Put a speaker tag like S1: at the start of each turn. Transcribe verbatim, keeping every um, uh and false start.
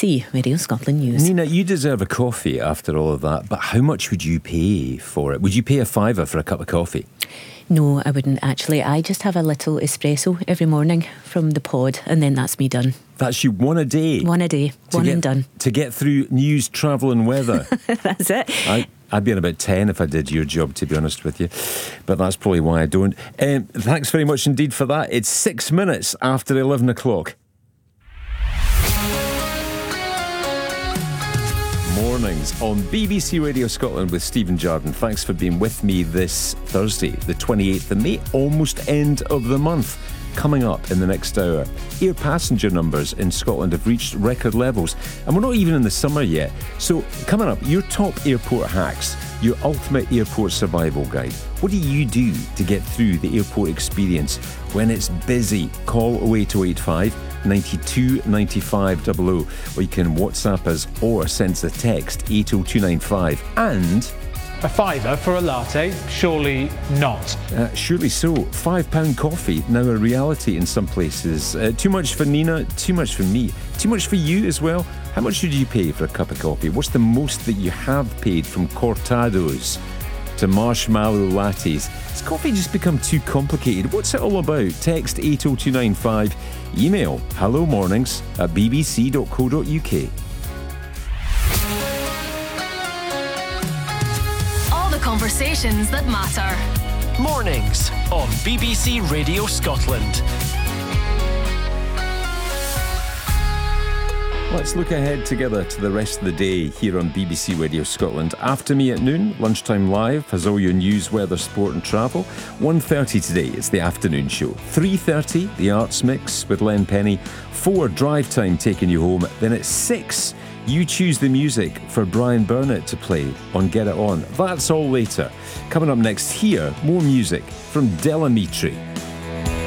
S1: C Radio Scotland News.
S2: Nina, you deserve a coffee after all of that, but how much would you pay for it? Would you pay a fiver for a cup of coffee?
S1: No, I wouldn't actually. I just have a little espresso every morning from the pod, and then that's me done.
S2: That's you one a day?
S1: One a day, one
S2: get,
S1: and done.
S2: To get through news, travel and weather.
S1: That's it.
S2: I, I'd be on about ten if I did your job, to be honest with you. But that's probably why I don't. Um, thanks very much indeed for that. It's six minutes after eleven o'clock. Mornings on B B C Radio Scotland with Stephen Jardine. Thanks for being with me this Thursday, the twenty-eighth of May, almost end of the month. Coming up in the next hour, air passenger numbers in Scotland have reached record levels, and we're not even in the summer yet. So coming up, your top airport hacks, your ultimate airport survival guide. What do you do to get through the airport experience when it's busy? Call oh eight oh eight five, nine two nine five double oh, or you can WhatsApp us or send us a text eight oh two nine five. And
S3: a fiver for a latte? Surely not.
S2: Uh, surely so. Five pound coffee, now a reality in some places. Uh, too much for Nina, too much for me. Too much for you as well. How much should you pay for a cup of coffee? What's the most that you have paid, from cortados to marshmallow lattes? Has coffee just become too complicated? What's it all about? Text eight oh two nine five. Email hello mornings at b b c dot co dot u k.
S4: Conversations that matter.
S5: Mornings on B B C Radio Scotland.
S2: Let's look ahead together to the rest of the day here on B B C Radio Scotland. After me at noon, Lunchtime Live has all your news, weather, sport and travel. one thirty today, it's the afternoon show. three thirty, the Arts Mix with Len Penny. four, Drive Time taking you home. Then at six, you choose the music for Brian Burnett to play on Get It On. That's all later. Coming up next here, more music from Delamitri.